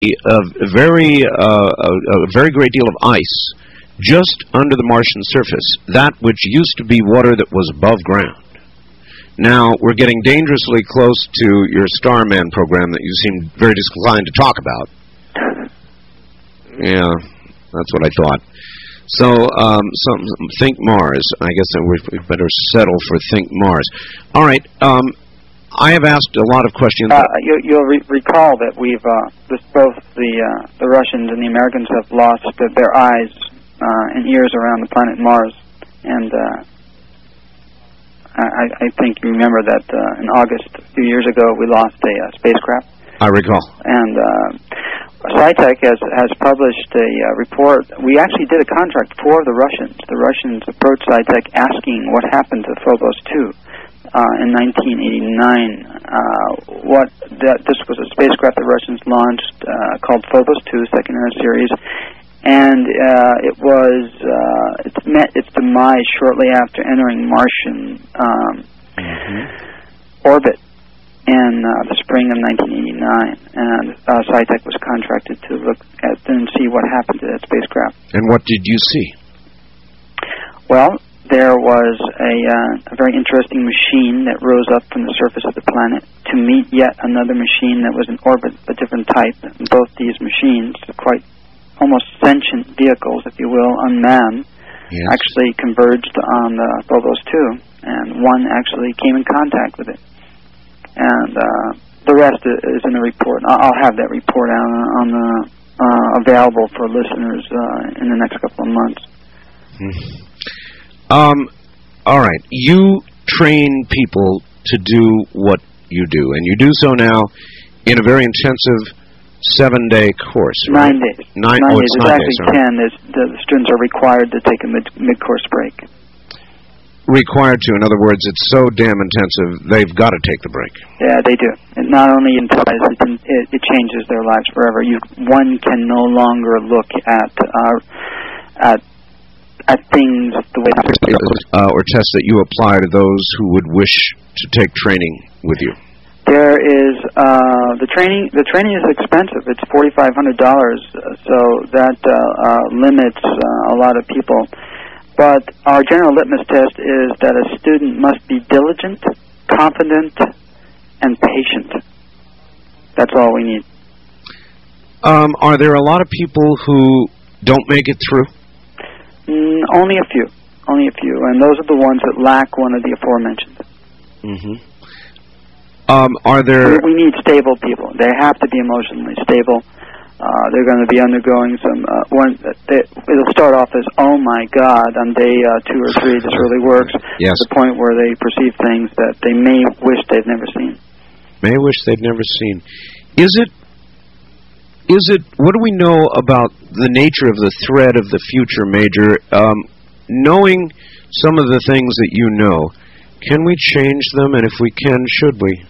a very great deal of ice just under the Martian surface, that which used to be water that was above ground. Now, we're getting dangerously close to your Starman program that you seem very disinclined to talk about. Yeah, that's what I thought. So, Think Mars. I guess we better settle for Think Mars. All right. I have asked a lot of questions. You'll recall that we've both the Russians and the Americans have lost their eyes and ears around the planet Mars, and I think you remember that in August a few years ago we lost a spacecraft. I recall. And SciTech has published a report. We actually did a contract for the Russians. The Russians approached SciTech asking what happened to Phobos 2 in 1989. This was a spacecraft the Russians launched called Phobos 2, second in a series, and it met its demise shortly after entering Martian orbit in the spring of 1989, and SciTech was contracted to look at and see what happened to that spacecraft. And what did you see? Well, there was a very interesting machine that rose up from the surface of the planet to meet yet another machine that was in orbit, a different type. And both these machines, quite almost sentient vehicles, if you will, unmanned, yes, actually converged on the Phobos 2, and one actually came in contact with it. And the rest is in the report. I'll have that report available for listeners in the next couple of months. All right. You train people to do what you do, and you do so now in a very intensive 7-day course, right? 9 days. 9 days. It's It's 9 actually days, 10. The students are required to take a mid-course break. Required to. In other words, it's so damn intensive, they've got to take the break. Yeah, they do. It not only entices, it changes their lives forever. One can no longer look at things the way or tests that you apply to those who would wish to take training with you. There is the training. The training is expensive. It's $4,500, so that limits a lot of people. But our general litmus test is that a student must be diligent, confident, and patient. That's all we need. Are there a lot of people who don't make it through? Only a few. Only a few. And those are the ones that lack one of the aforementioned. Are there... We need stable people. They have to be emotionally stable. They're going to be undergoing some... it'll start off as, oh my God, on day 2 or 3 this really works. Yes. To the point where they perceive things that they may wish they've never seen. May wish they've never seen. Is it... What do we know about the nature of the threat of the future, Major? Knowing some of the things that you know, can we change them? And if we can, should we?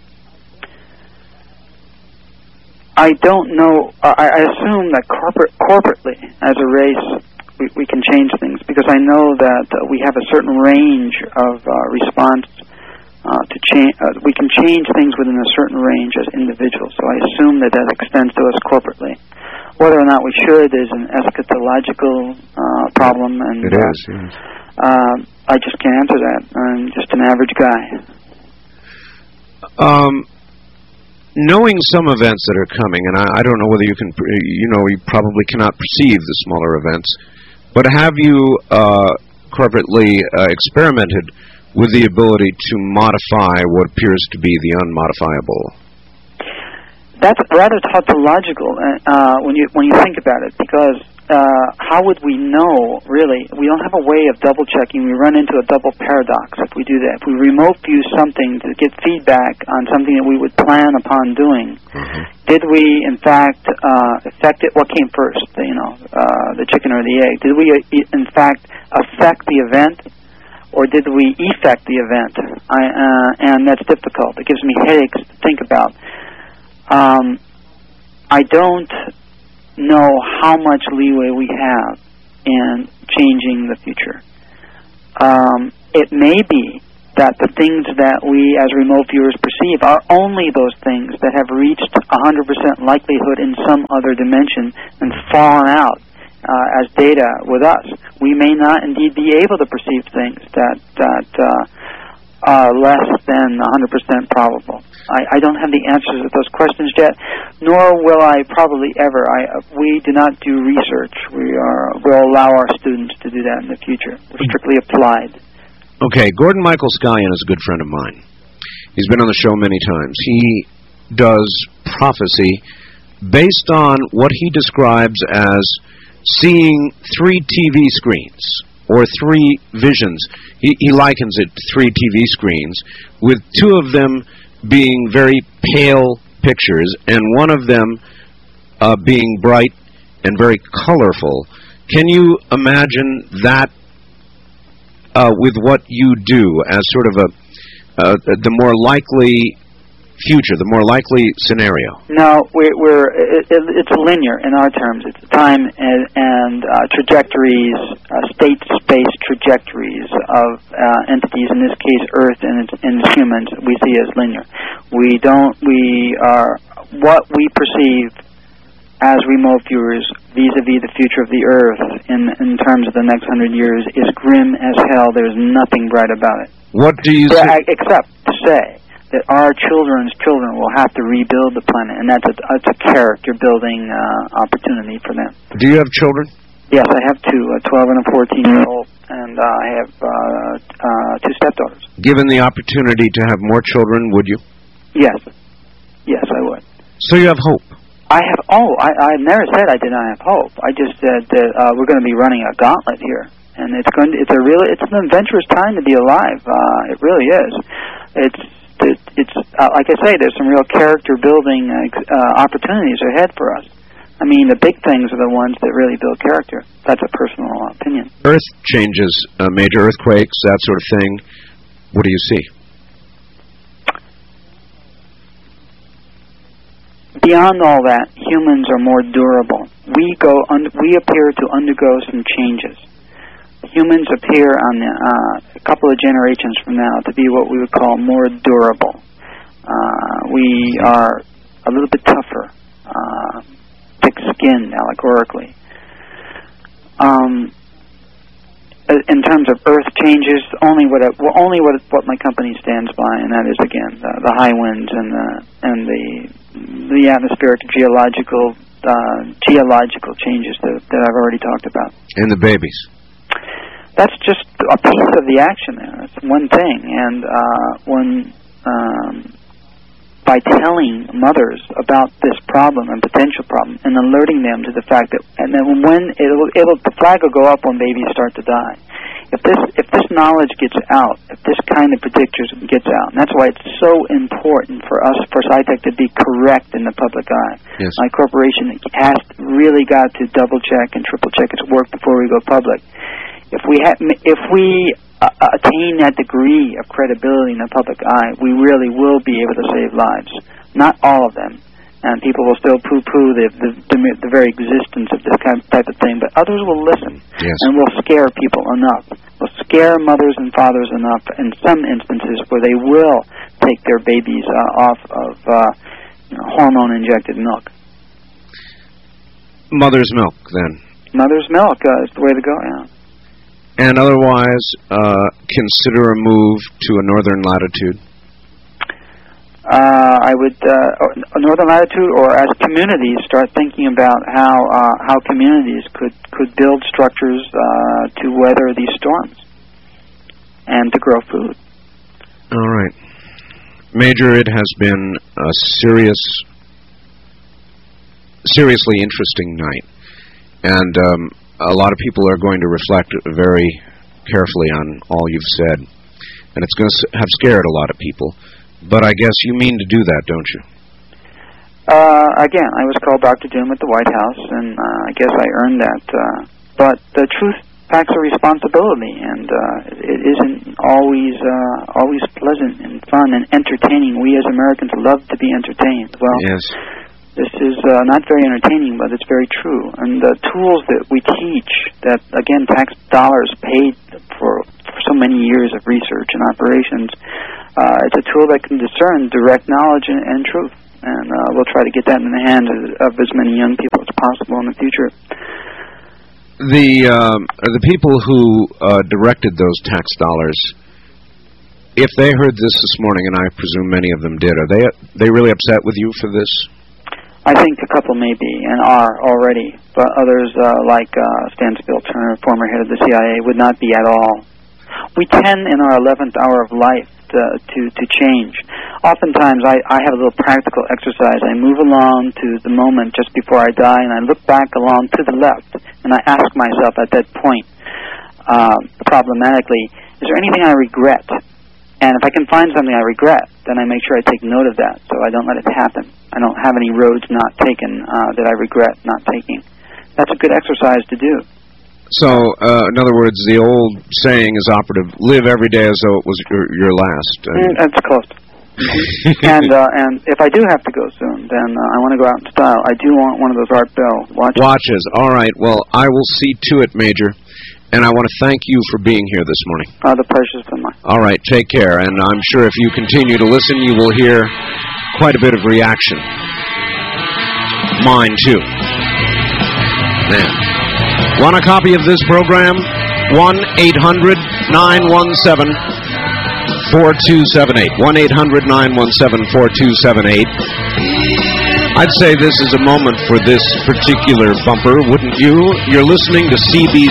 I don't know. I assume that corporately, as a race, we can change things, because I know that we have a certain range of response to change. We can change things within a certain range as individuals. So I assume that extends to us corporately. Whether or not we should is an eschatological problem, and it is. Yes. I just can't answer that. I'm just an average guy. Knowing some events that are coming, and I don't know whether you can, you probably cannot perceive the smaller events, but have you corporately experimented with the ability to modify what appears to be the unmodifiable? That's rather tautological when you think about it, because how would we know, really? We don't have a way of double-checking. We run into a double paradox if we do that. If we remote view something to get feedback on something that we would plan upon doing, did we, in fact, affect it? What came first, the chicken or the egg? Did we, in fact, affect the event, or did we effect the event? And that's difficult. It gives me headaches to think about. I don't know how much leeway we have in changing the future. It may be that the things that we as remote viewers perceive are only those things that have reached 100% likelihood in some other dimension and fallen out as data with us. We may not indeed be able to perceive things that are less than 100% probable. I don't have the answers to those questions yet, nor will I probably ever. We do not do research. We'll allow our students to do that in the future. We're strictly applied. Okay, Gordon Michael Scallion is a good friend of mine. He's been on the show many times. He does prophecy based on what he describes as seeing 3 TV screens or 3 visions. He likens it to 3 TV screens, with 2 of them being very pale pictures and one of them being bright and very colorful. Can you imagine that with what you do as sort of the more likely future, the more likely scenario? No, it's linear in our terms. It's time and trajectories, state-space trajectories of entities. In this case, Earth and its humans, we see as linear. What we perceive as remote viewers vis-a-vis the future of the Earth in terms of the next 100 years is grim as hell. There's nothing bright about it. What do you say? Except to say that our children's children will have to rebuild the planet, and that's a character-building opportunity for them. Do you have children? Yes, I have 2, a 12 and a 14-year-old, and I have 2 stepdaughters. Given the opportunity to have more children, would you? Yes. Yes, I would. So you have hope? I never said I did not have hope. I just said that we're going to be running a gauntlet here, and it's an adventurous time to be alive. It really is. It's like I say, there's some real character-building opportunities ahead for us. I mean, the big things are the ones that really build character. That's a personal opinion. Earth changes, major earthquakes, that sort of thing. What do you see? Beyond all that, humans are more durable. We appear to undergo some changes. Humans appear on a couple of generations from now to be what we would call more durable. We are a little bit tougher, thick-skinned, allegorically. In terms of Earth changes, only what my company stands by, and that is again the high winds and the atmospheric geological changes that I've already talked about. And the babies. That's just a piece of the action there. That's one thing, and by telling mothers about this problem and potential problem and alerting them to the fact that, and then when the flag will go up when babies start to die. If this knowledge gets out, if this kind of predictors gets out, and that's why it's so important for us, for SciTech, to be correct in the public eye. Yes. My corporation has really got to double check and triple check its work before we go public. If we attain that degree of credibility in the public eye, we really will be able to save lives. Not all of them, and people will still poo-poo the very existence of this type of thing, but others will listen. Yes. And will scare people enough. Will scare mothers and fathers enough in some instances where they will take their babies off of hormone-injected milk. Mother's milk, then. Mother's milk is the way to go, yeah. And otherwise, consider a move to a northern latitude? I would, a northern latitude, or as communities, start thinking about how communities could build structures to weather these storms and to grow food. All right. Major, it has been a seriously interesting night. And a lot of people are going to reflect very carefully on all you've said. And it's going to have scared a lot of people. But I guess you mean to do that, don't you? Again, I was called Dr. Doom at the White House, and I guess I earned that. But the truth packs a responsibility, and it isn't always pleasant and fun and entertaining. We as Americans love to be entertained. Well, yes. This is not very entertaining, but it's very true. And the tools that we teach, that, again, tax dollars paid for so many years of research and operations. It's a tool that can discern direct knowledge and truth, and we'll try to get that in the hands of as many young people as possible in the future. The people who directed those tax dollars, if they heard this morning, and I presume many of them did, are they really upset with you for this? I think a couple may be and are already, but others, like Stansfield Turner, former head of the CIA, would not be at all. We tend in our 11th hour of life to change. Oftentimes, I have a little practical exercise. I move along to the moment just before I die, and I look back along to the left, and I ask myself at that point, problematically, is there anything I regret? And if I can find something I regret, then I make sure I take note of that, so I don't let it happen. I don't have any roads not taken that I regret not taking. That's a good exercise to do. So, in other words, the old saying is operative: live every day as though it was your last. That's close. And if I do have to go soon, then I want to go out in style. I do want one of those Art Bell watches. Watches. All right. Well, I will see to it, Major. And I want to thank you for being here this morning. The pleasure's been mine. All right, take care. And I'm sure if you continue to listen, you will hear quite a bit of reaction. Mine, too. Man. Want a copy of this program? 1-800-917-4278. 1-800-917-4278. I'd say this is a moment for this particular bumper, wouldn't you? You're listening to CBC